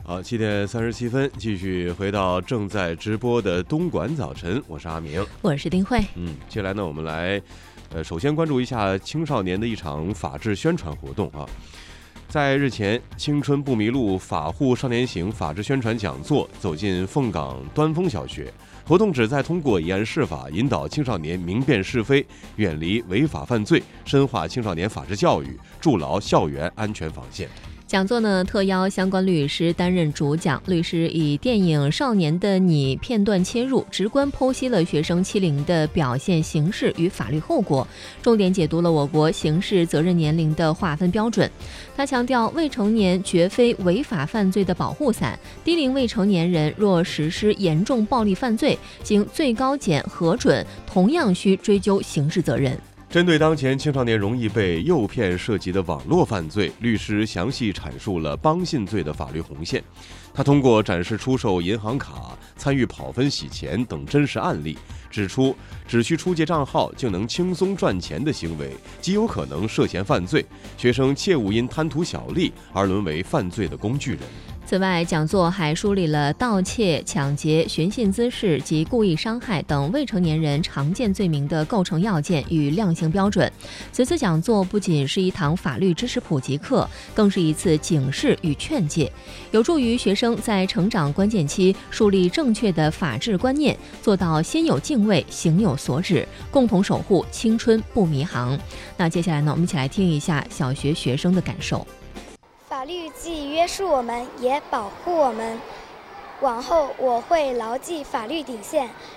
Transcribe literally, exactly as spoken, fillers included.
好，七点三十七分，继续回到正在直播的东莞早晨，我是阿明， 我是丁慧。 嗯，接下来呢，我们来，呃，首先关注一下青少年的一场法治宣传活动啊。在日前，青春不迷路法护少年行法治宣传讲座走进凤岗端峰小学，活动旨在通过以案释法，引导青少年明辨是非，远离违法犯罪，深化青少年法治教育，筑牢校园安全防线。 讲座呢，特邀相关律师担任主讲，律师以电影《少年的你》片段切入，直观剖析了学生欺凌的表现形式与法律后果，重点解读了我国刑事责任年龄的划分标准。他强调，未成年绝非违法犯罪的保护伞，低龄未成年人若实施严重暴力犯罪，经最高检核准，同样需追究刑事责任。 针对当前青少年容易被诱骗涉及的网络犯罪，律师详细阐述了帮信罪的法律红线。他通过展示出售银行卡、参与跑分洗钱等真实案例，指出只需出借账号就能轻松赚钱的行为，极有可能涉嫌犯罪，学生切勿因贪图小利而沦为犯罪的工具人。 此外，讲座还梳理了盗窃、抢劫、寻衅滋事及故意伤害等未成年人常见罪名的构成要件与量刑标准。此次讲座不仅是一堂法律知识普及课，更是一次警示与劝诫，有助于学生在成长关键期树立正确的法治观念，做到心有敬畏、行有所指，共同守护青春不迷航。那接下来呢，我们一起来听一下小学学生的感受。 法律既约束我们，也保护我们。往后我会牢记法律底线，